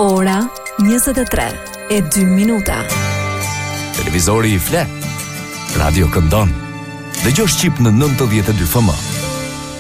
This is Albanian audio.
Ora 23:02. Televizori i flet. Radio këndon. Dëgjosh Shqip në 92 FM.